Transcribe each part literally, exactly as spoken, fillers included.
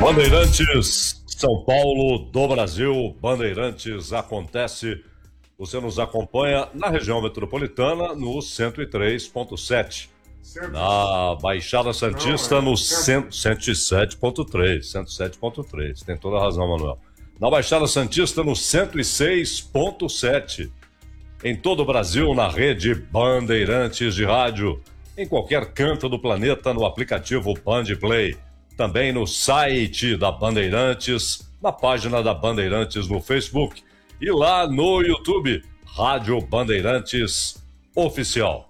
Bandeirantes, São Paulo, do Brasil, Bandeirantes acontece. Você nos acompanha na região metropolitana no cento e três ponto sete. Na Baixada Santista no cento e sete ponto três. cento e sete ponto três. Tem toda a razão, Manuel. Na Baixada Santista no cento e seis ponto sete. Em todo o Brasil, na rede Bandeirantes de rádio. Em qualquer canto do planeta, no aplicativo Band Play. Também no site da Bandeirantes, na página da Bandeirantes no Facebook e lá no YouTube, Rádio Bandeirantes Oficial.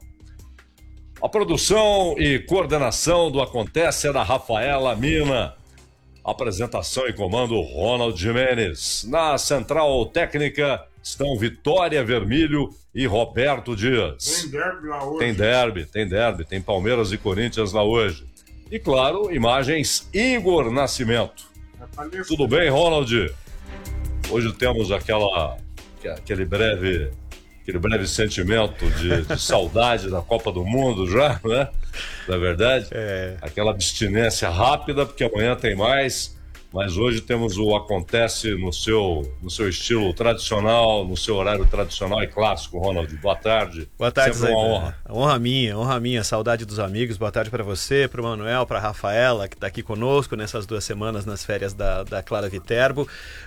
A produção e coordenação do Acontece é da Rafaela Mina. Apresentação e comando Ronald Jimenez. Na central técnica estão Vitória Vermilho e Roberto Dias. Tem derby lá hoje. Tem derby, tem derby, tem Palmeiras e Corinthians lá hoje. E claro, imagens Igor Nascimento. Tudo bem, Ronald? Hoje temos aquela, aquele breve, aquele breve sentimento de, de saudade da Copa do Mundo já, né? Na verdade, é. Aquela abstinência rápida, porque amanhã tem mais. Mas hoje temos o Acontece no seu, no seu estilo tradicional, no seu horário tradicional e clássico, Ronald. Boa tarde. Boa tarde, Sempre uma honra. Honra minha, honra minha. Saudade dos amigos. Boa tarde para você, para o Manuel, para a Rafaela, que está aqui conosco nessas duas semanas nas férias da, da Clara Viterbo.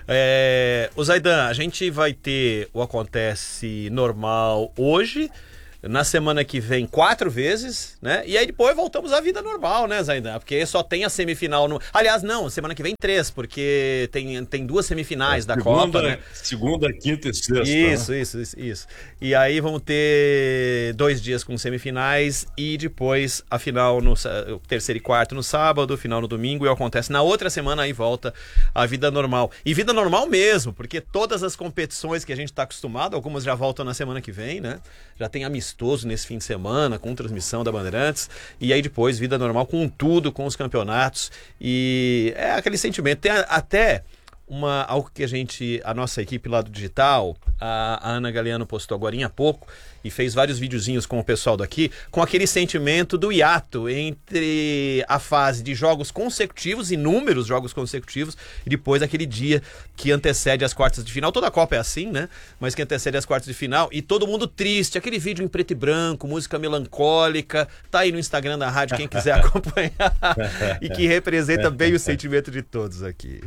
É, o Zaidan, a gente vai ter o Acontece normal hoje. Na semana que vem, quatro vezes, né? E aí depois voltamos à vida normal, né, Zaidan? Porque só tem a semifinal no... Aliás, não, semana que vem três, porque tem, tem duas semifinais é, da segunda, Copa, né? Segunda, quinta e sexta. Isso, né? isso, isso, isso. E aí vamos ter dois dias com semifinais e depois a final no terceiro e quarto no sábado, final no domingo, e acontece na outra semana, aí volta a vida normal. E vida normal mesmo, porque todas as competições que a gente está acostumado, algumas já voltam na semana que vem, né? Já tem amistoso nesse fim de semana, com transmissão da Bandeirantes, e aí depois vida normal com tudo, com os campeonatos, e é aquele sentimento, tem até uma, algo que a gente, a nossa equipe lá do digital, a, a Ana Galeano postou agora há pouco, e fez vários videozinhos com o pessoal daqui, com aquele sentimento do hiato entre a fase de jogos consecutivos, inúmeros jogos consecutivos, e depois aquele dia que antecede as quartas de final. Toda a Copa é assim, né? Mas que antecede as quartas de final, e todo mundo triste, aquele vídeo em preto e branco, música melancólica, tá aí no Instagram da rádio, quem quiser acompanhar, e que representa bem o sentimento de todos aqui.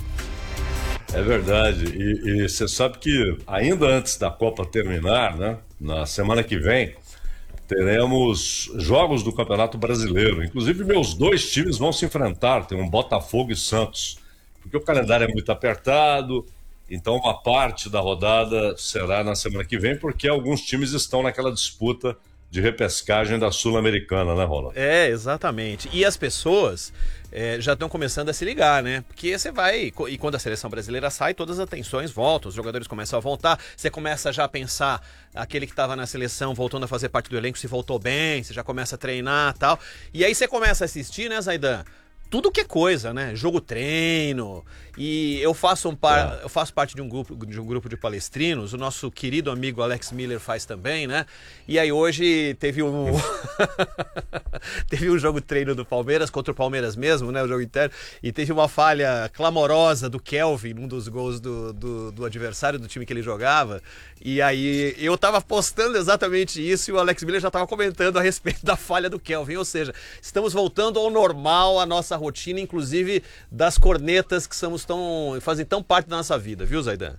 É verdade, e você sabe que ainda antes da Copa terminar, né, na semana que vem, teremos jogos do Campeonato Brasileiro. Inclusive, meus dois times vão se enfrentar, tem um Botafogo e Santos, porque o calendário é muito apertado, então uma parte da rodada será na semana que vem, porque alguns times estão naquela disputa de repescagem da Sul-Americana, né, Rola? É, exatamente. E as pessoas é, já estão começando a se ligar, né? Porque você vai... E quando a seleção brasileira sai, todas as atenções voltam, os jogadores começam a voltar, você começa já a pensar aquele que estava na seleção voltando a fazer parte do elenco, se voltou bem, você já começa a treinar e tal. E aí você começa a assistir, né, Zaidan? Tudo que é coisa, né? Jogo treino. E eu faço, um par... é. eu faço parte de um, grupo, de um grupo de palestrinos, o nosso querido amigo Alex Miller faz também, né? E aí hoje teve um teve um jogo treino do Palmeiras contra o Palmeiras mesmo, né? O jogo interno. E teve uma falha clamorosa do Kelvin, um dos gols do, do, do adversário do time que ele jogava. E aí eu tava postando exatamente isso e o Alex Miller já tava comentando a respeito da falha do Kelvin. Ou seja, estamos voltando ao normal, a nossa rotina, inclusive das cornetas que somos tão, fazem tão parte da nossa vida, viu, Zaidan?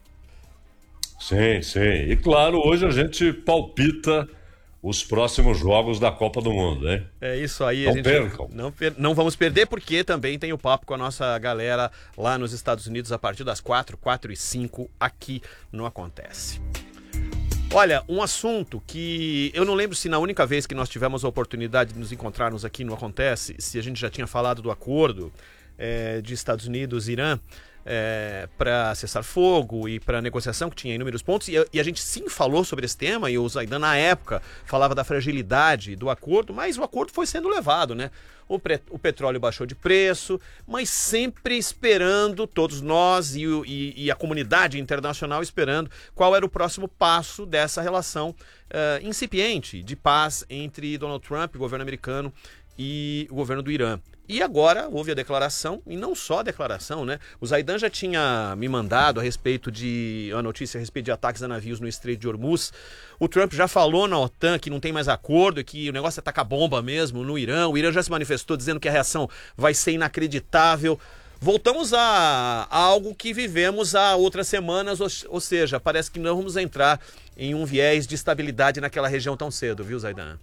Sim, sim. E claro, hoje a gente palpita os próximos jogos da Copa do Mundo, hein? É isso aí. Não a gente percam. Não, não vamos perder, porque também tem o papo com a nossa galera lá nos Estados Unidos a partir das quatro, quatro e cinco aqui no Acontece. Olha, um assunto que eu não lembro se na única vez que nós tivemos a oportunidade de nos encontrarmos aqui no Acontece, se a gente já tinha falado do acordo é, de Estados Unidos e Irã é, para cessar fogo e para negociação, que tinha inúmeros pontos, e a, e a gente sim falou sobre esse tema, e o Zaidan na época falava da fragilidade do acordo, mas o acordo foi sendo levado, né? O, pre, o petróleo baixou de preço, mas sempre esperando, todos nós e, e, e a comunidade internacional esperando qual era o próximo passo dessa relação uh, incipiente de paz entre Donald Trump, o governo americano, e o governo do Irã. E agora houve a declaração, e não só a declaração, né? O Zaidan já tinha me mandado a respeito de uma notícia a respeito de ataques a navios no Estreito de Hormuz. O Trump já falou na OTAN que não tem mais acordo, que o negócio é tacar bomba mesmo no Irã. O Irã já se manifestou dizendo que a reação vai ser inacreditável. Voltamos a, a algo que vivemos há outras semanas, ou, ou seja, parece que não vamos entrar em um viés de estabilidade naquela região tão cedo, viu, Zaidan?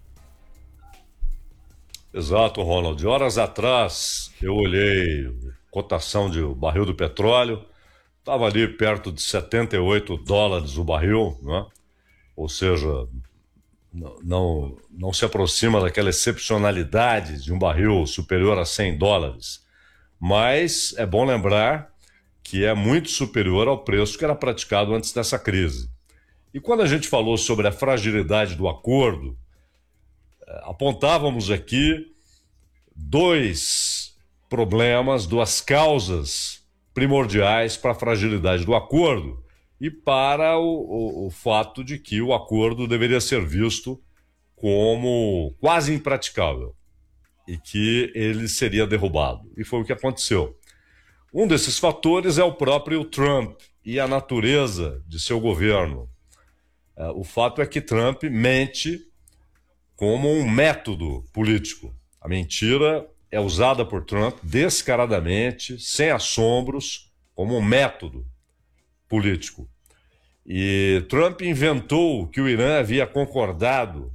Exato, Ronald. Horas atrás eu olhei cotação de barril do petróleo, estava ali perto de setenta e oito dólares o barril, né? Ou seja, não, não, não se aproxima daquela excepcionalidade de um barril superior a cem dólares. Mas é bom lembrar que é muito superior ao preço que era praticado antes dessa crise. E quando a gente falou sobre a fragilidade do acordo, apontávamos aqui dois problemas, duas causas primordiais para a fragilidade do acordo e para o, o, o fato de que o acordo deveria ser visto como quase impraticável e que ele seria derrubado. E foi o que aconteceu. Um desses fatores é o próprio Trump e a natureza de seu governo. O fato é que Trump mente como um método político. A mentira é usada por Trump descaradamente, sem assombros, como um método político. E Trump inventou que o Irã havia concordado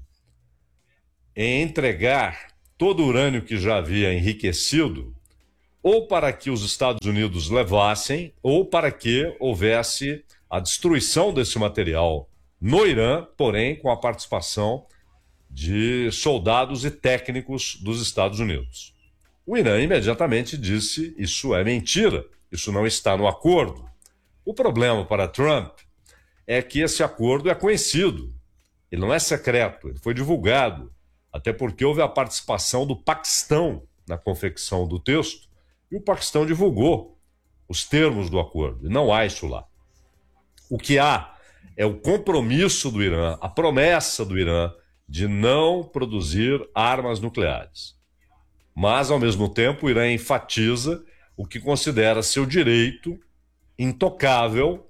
em entregar todo o urânio que já havia enriquecido, ou para que os Estados Unidos levassem, ou para que houvesse a destruição desse material no Irã, porém com a participação de soldados e técnicos dos Estados Unidos. O Irã imediatamente disse: isso é mentira, isso não está no acordo. O problema para Trump é que esse acordo é conhecido, ele não é secreto, ele foi divulgado, até porque houve a participação do Paquistão na confecção do texto, e o Paquistão divulgou os termos do acordo, e não há isso lá. O que há é o compromisso do Irã, a promessa do Irã de não produzir armas nucleares. Mas, ao mesmo tempo, o Irã enfatiza o que considera seu direito intocável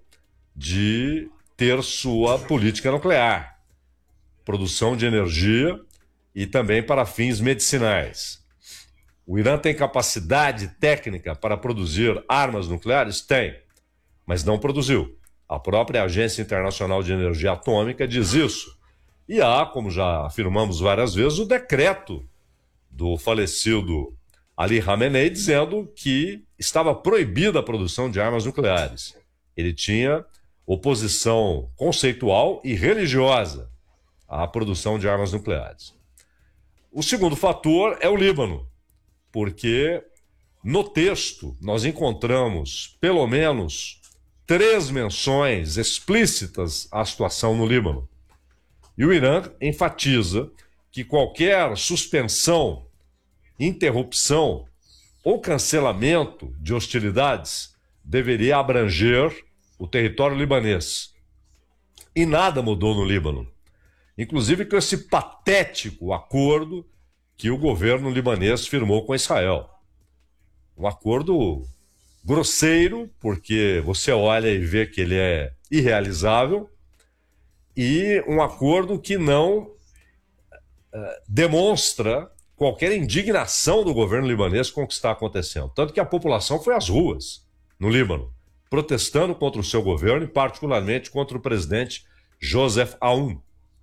de ter sua política nuclear, produção de energia e também para fins medicinais. O Irã tem capacidade técnica para produzir armas nucleares? Tem, mas não produziu. A própria Agência Internacional de Energia Atômica diz isso. E há, como já afirmamos várias vezes, o decreto do falecido Ali Khamenei dizendo que estava proibida a produção de armas nucleares. Ele tinha oposição conceitual e religiosa à produção de armas nucleares. O segundo fator é o Líbano, porque no texto nós encontramos pelo menos três menções explícitas à situação no Líbano. E o Irã enfatiza que qualquer suspensão, interrupção ou cancelamento de hostilidades deveria abranger o território libanês. E nada mudou no Líbano. Inclusive com esse patético acordo que o governo libanês firmou com Israel. Um acordo grosseiro, porque você olha e vê que ele é irrealizável, e um acordo que não uh, demonstra qualquer indignação do governo libanês com o que está acontecendo. Tanto que a população foi às ruas no Líbano, protestando contra o seu governo e particularmente contra o presidente Joseph Aoun.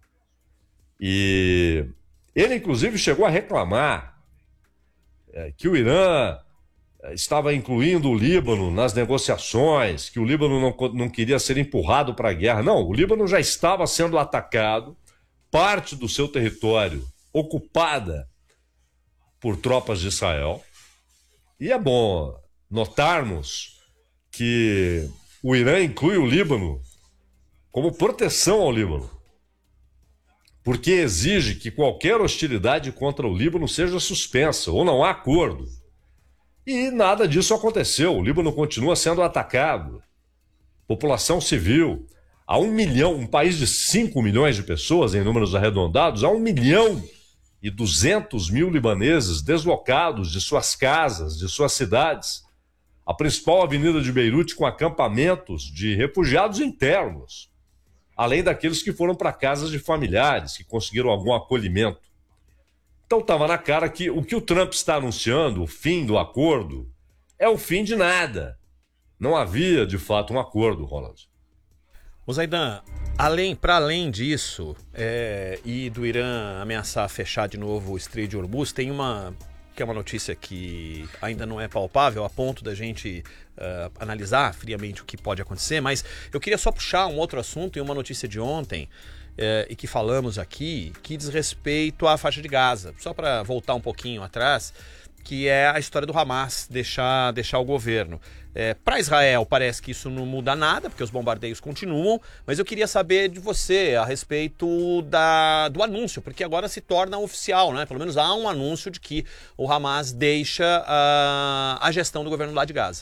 E ele, inclusive, chegou a reclamar é, que o Irã estava incluindo o Líbano nas negociações, que o Líbano não, não queria ser empurrado para a guerra. Não, o Líbano já estava sendo atacado, parte do seu território ocupada por tropas de Israel. E é bom notarmos que o Irã inclui o Líbano como proteção ao Líbano, porque exige que qualquer hostilidade contra o Líbano seja suspensa, ou não há acordo. E nada disso aconteceu. O Líbano continua sendo atacado. População civil. Há um milhão, um país de cinco milhões de pessoas, em números arredondados, há um milhão e duzentos mil libaneses deslocados de suas casas, de suas cidades. A principal avenida de Beirute com acampamentos de refugiados internos, além daqueles que foram para casas de familiares, que conseguiram algum acolhimento. Então estava na cara que o que o Trump está anunciando, o fim do acordo, é o fim de nada. Não havia, de fato, um acordo, Ronald. O Zaidan, além, para além disso, é, e do Irã ameaçar fechar de novo o Estreito de Hormuz, tem uma, que é uma notícia que ainda não é palpável, a ponto da gente uh, analisar friamente o que pode acontecer, mas eu queria só puxar um outro assunto e uma notícia de ontem, uh, e que falamos aqui, que diz respeito à faixa de Gaza. Só para voltar um pouquinho atrás, que é a história do Hamas deixar, deixar o governo. É, para Israel parece que isso não muda nada, porque os bombardeios continuam, mas eu queria saber de você a respeito da, do anúncio, porque agora se torna oficial, né? Pelo menos há um anúncio de que o Hamas deixa uh, a gestão do governo lá de Gaza.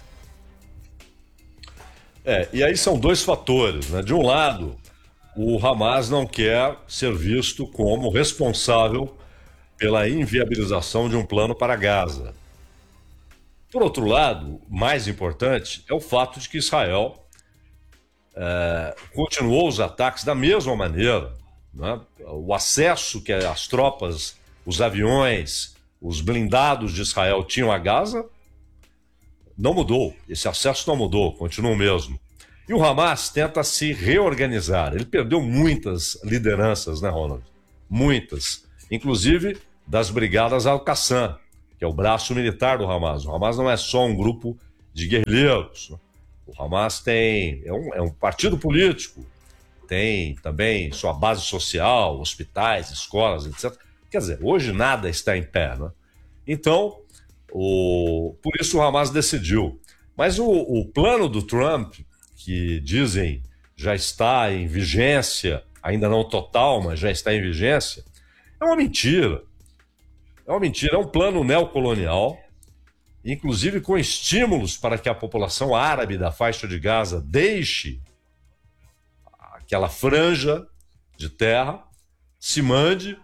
É, e aí são dois fatores, né? De um lado, o Hamas não quer ser visto como responsável pela inviabilização de um plano para Gaza. Por outro lado, mais importante é o fato de que Israel é, continuou os ataques da mesma maneira, né? O acesso que as tropas, os aviões, os blindados de Israel tinham a Gaza não mudou, esse acesso não mudou, continua o mesmo. E o Hamas tenta se reorganizar, ele perdeu muitas lideranças, né, Ronald? Muitas, inclusive das brigadas Al-Qassam, que é o braço militar do Hamas. O Hamas não é só um grupo de guerrilheiros. O Hamas tem, é, um, é um partido político, tem também sua base social, hospitais, escolas, etcétera. Quer dizer, hoje nada está em pé, né? Então, o, por isso o Hamas decidiu. Mas o, o plano do Trump, que dizem já está em vigência, ainda não total, mas já está em vigência, é uma mentira. É uma mentira, é um plano neocolonial, inclusive com estímulos para que a população árabe da faixa de Gaza deixe aquela franja de terra, se mande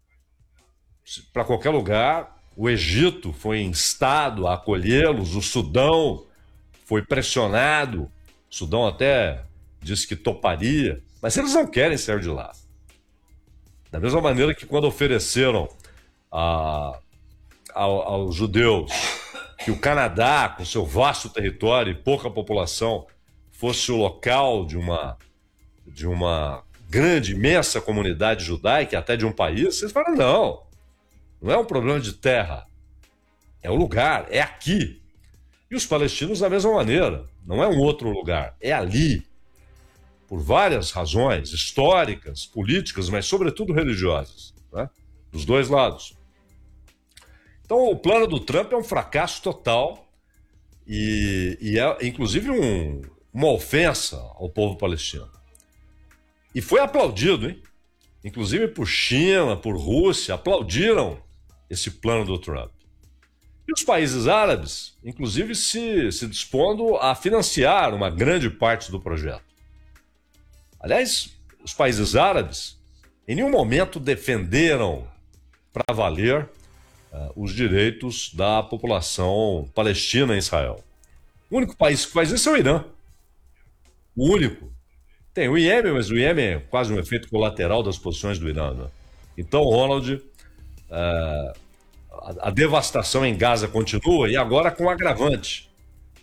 para qualquer lugar. O Egito foi instado a acolhê-los, o Sudão foi pressionado, o Sudão até disse que toparia, mas eles não querem sair de lá. Da mesma maneira que quando ofereceram A, ao, aos judeus que o Canadá, com seu vasto território e pouca população, fosse o local de uma, de uma grande, imensa comunidade judaica, até de um país, vocês falam, não, não é um problema de terra, é o lugar, é aqui. E os palestinos da mesma maneira, não é um outro lugar, é ali, por várias razões históricas, políticas, mas sobretudo religiosas, né? Dos dois lados. Então, o plano do Trump é um fracasso total e, e é, inclusive, um, uma ofensa ao povo palestino. E foi aplaudido, hein? Inclusive por China, por Rússia, aplaudiram esse plano do Trump. E os países árabes, inclusive, se, se dispondo a financiar uma grande parte do projeto. Aliás, os países árabes em nenhum momento defenderam para valer uh, os direitos da população palestina em Israel. O único país que faz isso é o Irã. O único. Tem o Iêmen, mas o Iêmen é quase um efeito colateral das posições do Irã, né? Então, Ronald, uh, a, a devastação em Gaza continua e agora com agravante.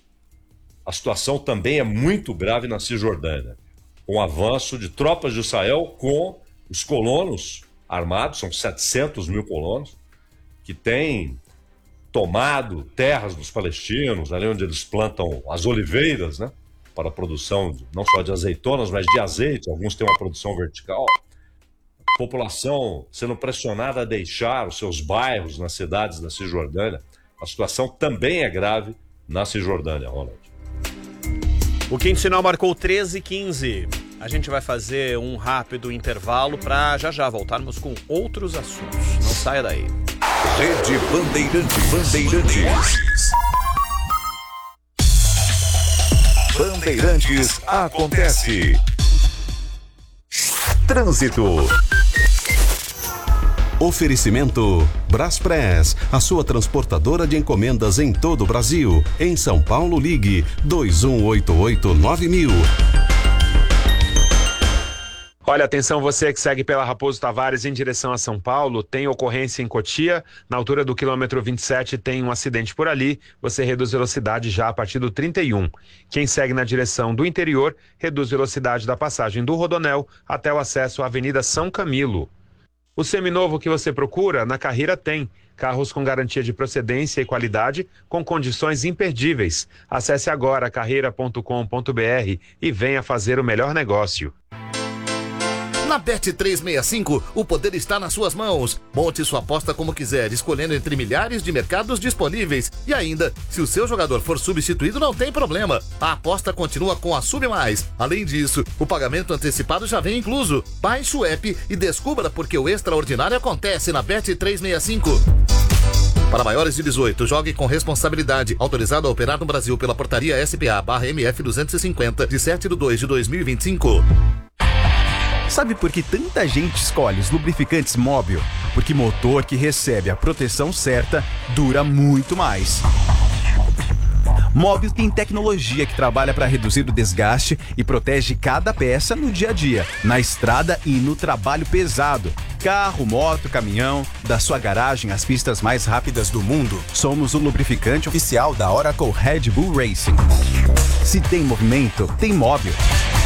A situação também é muito grave na Cisjordânia, com o avanço de tropas de Israel com os colonos armados, são setecentos mil colonos, que têm tomado terras dos palestinos, ali onde eles plantam as oliveiras, né, para a produção de, não só de azeitonas, mas de azeite, alguns têm uma produção vertical. A população sendo pressionada a deixar os seus bairros nas cidades da Cisjordânia. A situação também é grave na Cisjordânia, Ronald. O Quinto Sinal marcou treze e quinze. A gente vai fazer um rápido intervalo para já já voltarmos com outros assuntos. Não saia daí. Rede Bandeirantes. Bandeirantes. Bandeirantes acontece. Trânsito. Oferecimento Braspress, a sua transportadora de encomendas em todo o Brasil. Em São Paulo, ligue dois um oito oito nove mil. Olha, atenção, você que segue pela Raposo Tavares em direção a São Paulo, tem ocorrência em Cotia, na altura do quilômetro vinte e sete tem um acidente por ali, você reduz velocidade já a partir do trinta e um. Quem segue na direção do interior, reduz velocidade da passagem do Rodonel até o acesso à Avenida São Camilo. O seminovo que você procura, na Carreira tem. Carros com garantia de procedência e qualidade, com condições imperdíveis. Acesse agora carreira ponto com ponto br e venha fazer o melhor negócio. Na Bet trezentos e sessenta e cinco, o poder está nas suas mãos. Monte sua aposta como quiser, escolhendo entre milhares de mercados disponíveis. E ainda, se o seu jogador for substituído, não tem problema. A aposta continua com a Sub Mais. Além disso, o pagamento antecipado já vem incluso. Baixe o app e descubra porque o extraordinário acontece na Bet trezentos e sessenta e cinco. Para maiores de dezoito, jogue com responsabilidade. Autorizado a operar no Brasil pela portaria S P A barra M F duzentos e cinquenta, de sete de dois de dois mil e vinte e cinco. Sabe por que tanta gente escolhe os lubrificantes Móbil? Porque motor que recebe a proteção certa dura muito mais. Móbil tem tecnologia que trabalha para reduzir o desgaste e protege cada peça no dia a dia, na estrada e no trabalho pesado. Carro, moto, caminhão, da sua garagem às pistas mais rápidas do mundo. Somos o lubrificante oficial da Oracle Red Bull Racing. Se tem movimento, tem Móbil.